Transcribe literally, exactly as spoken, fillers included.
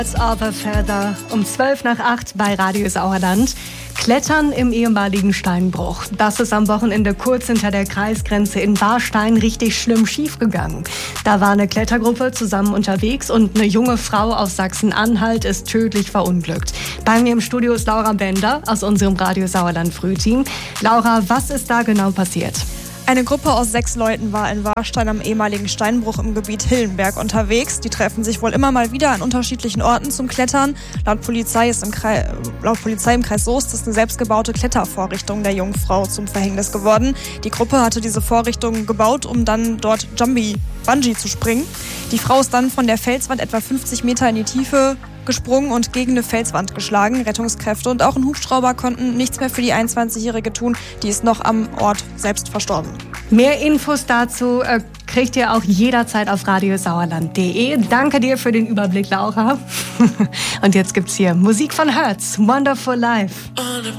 Of a Feather um zwölf nach acht bei Radio Sauerland. Klettern im ehemaligen Steinbruch. Das ist am Wochenende kurz hinter der Kreisgrenze in Warstein richtig schlimm schiefgegangen. Da war eine Klettergruppe zusammen unterwegs und eine junge Frau aus Sachsen-Anhalt ist tödlich verunglückt. Bei mir im Studio ist Laura Bender aus unserem Radio Sauerland Frühteam. Laura, was ist da genau passiert? Eine Gruppe aus sechs Leuten war in Warstein am ehemaligen Steinbruch im Gebiet Hillenberg unterwegs. Die treffen sich wohl immer mal wieder an unterschiedlichen Orten zum Klettern. Laut Polizei ist im Kreis, laut Polizei im Kreis Soest ist eine selbstgebaute Klettervorrichtung der jungen Frau zum Verhängnis geworden. Die Gruppe hatte diese Vorrichtung gebaut, um dann dort Jumpy, Bungee zu springen. Die Frau ist dann von der Felswand etwa fünfzig Meter in die Tiefe gesprungen und gegen eine Felswand geschlagen. Rettungskräfte und auch ein Hubschrauber konnten nichts mehr für die einundzwanzigjährige tun. Die ist noch am Ort selbst verstorben. Mehr Infos dazu äh, kriegt ihr auch jederzeit auf radiosauerland punkt de. Danke dir für den Überblick, Laura. Und jetzt gibt's hier Musik von Hertz, Wonderful Life.